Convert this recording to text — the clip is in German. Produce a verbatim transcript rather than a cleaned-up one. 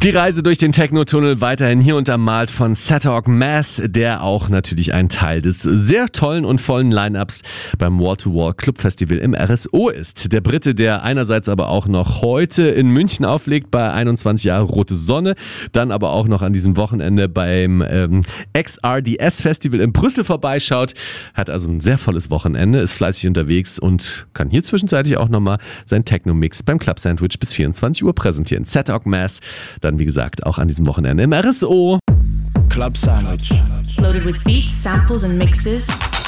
Die Reise durch den Techno-Tunnel weiterhin hier untermalt von Satorg Mass, der auch natürlich ein Teil des sehr tollen und vollen Line-Ups beim Wall-to-Wall Club Festival im R S O ist. Der Brite, der einerseits aber auch noch heute in München auflegt bei einundzwanzig Jahre Rote Sonne, dann aber auch noch an diesem Wochenende beim ähm, X R D S Festival in Brüssel vorbeischaut, hat also ein sehr volles Wochenende, ist fleißig unterwegs und kann hier zwischenzeitlich auch nochmal sein Techno-Mix beim Club Sandwich bis vierundzwanzig Uhr präsentieren. Satorg Mass, dann wie gesagt auch an diesem Wochenende im R S O. Club Sandwich. Loaded with beats, samples and mixes.